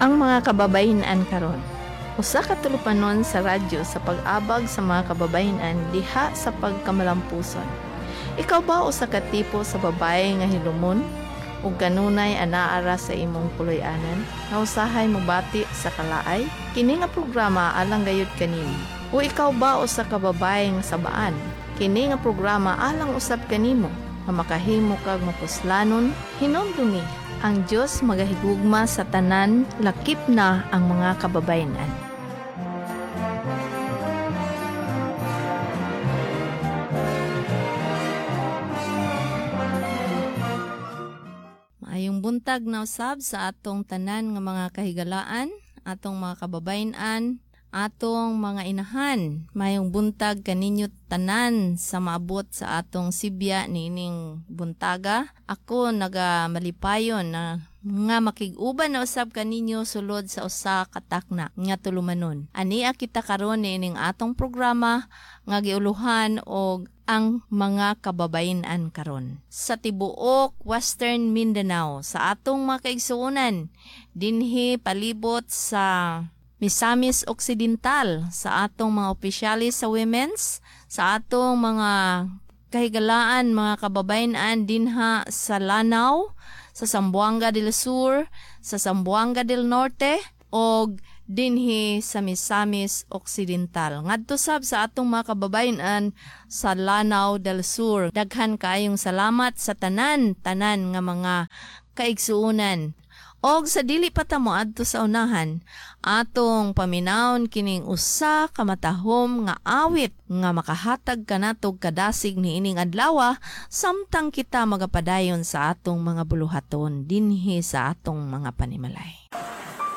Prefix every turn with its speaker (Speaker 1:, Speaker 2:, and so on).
Speaker 1: Ang mga kababayenan karon. Usa ka tulupanon sa radyo sa pag-abag sa mga kababayenan diha sa pagkamalampuson. Ikaw ba usa ka tipo sa babae nga hilumon ug kanunay anaara sa imong puloy-anan? Nga usahay mobati sa kalaay? Kini nga programa alang gayud kanimo. O ikaw ba usa ka babae nga sabaan? Kini nga programa alang usab kanimo nga makahimo kag mapuslanon hinumdumi. Ang Diyos magahigugma sa tanan, lakip na ang mga kababayenan. Maayong buntag na usab sa atong tanan nga mga kahigalaan, atong mga kababayenan, atong mga inahan. Maayong buntag kaninyo tanan sa maabot sa atong sibya nining buntaga. Ako nagamalipayon na nga makig-uban na usab kaninyo sulod sa usa ka takna nga tulumanon. Ania kita karon nining atong programa nga giuluhan og ang mga kababayenan karon sa tibuok Western Mindanao, sa atong mga kaigsuonan dinhi palibot sa Misamis Occidental, sa atong mga opisyalis sa women's, sa atong mga kahigalaan, mga kababayenan dinha sa Lanao, sa Zamboanga del Sur, sa Zamboanga del Norte, o dinhi sa Misamis Occidental. Ngadto sab sa atong mga kababayenan sa Lanao del Sur. Daghan kaayong salamat sa tanan nga mga kaigsuonan. Og sa dili pa ta moadto sa unahan, atong paminawon kining usa ka matahom nga awit nga makahatag kanatog kadasig niining adlaw samtang kita magapadayon sa atong mga buluhaton dinhi sa atong mga panimalay.